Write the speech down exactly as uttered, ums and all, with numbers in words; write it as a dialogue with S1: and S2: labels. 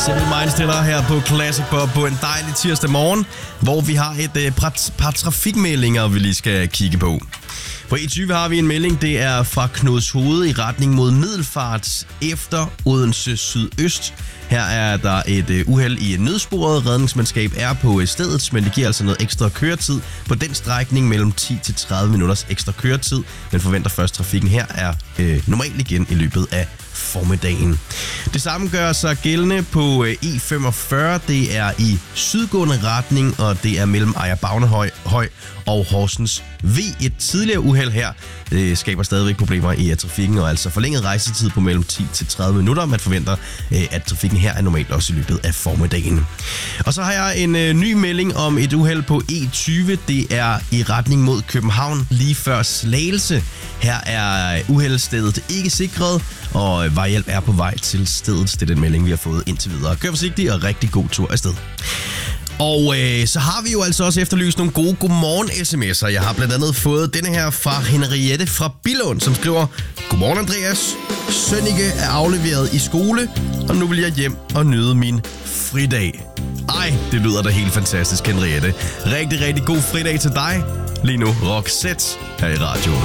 S1: Seven Mindstiller her på Classic Pop på en dejlig tirsdag morgen, hvor vi har et øh, par, par trafikmeldinger, vi lige skal kigge på. På E tyve har vi en melding, det er fra Knudshoved i retning mod Middelfart efter Odense Sydøst. Her er der et øh, uheld i nødsporet. Redningsmandskab er på stedet, men det giver altså noget ekstra køretid på den strækning mellem ti til tredive minutters ekstra køretid. Men forventer først, trafikken her er øh, normalt igen i løbet af formiddagen. Det samme gør sig gældende på øh, E femogfyrre. Det er i sydgående retning, og det er mellem Ejer Bavnehøj Høj og Horsens V. Et tidligere uheld her det skaber stadigvæk problemer i trafikken, og altså forlænget rejsetid på mellem ti til tredive minutter. Man forventer, øh, at trafikken her er normalt også i løbet af formiddagen. Og så har jeg en øh, ny melding om et uheld på E tyve. Det er i retning mod København lige før Slagelse. Her er uheldsstedet ikke sikret, og vejhjælp er på vej til stedet. Det er den melding, vi har fået indtil videre. Kør forsigtigt og rigtig god tur afsted. Og øh, så har vi jo altså også efterlyst nogle gode godmorgen-sms'er. Jeg har blandt andet fået denne her fra Henriette fra Billund, som skriver: Godmorgen Andreas, Sønneke er afleveret i skole, og nu vil jeg hjem og nyde min fridag. Ej, det lyder da helt fantastisk, Henriette. Rigtig, rigtig god fridag til dig. Lige nu Roxette her i radioen.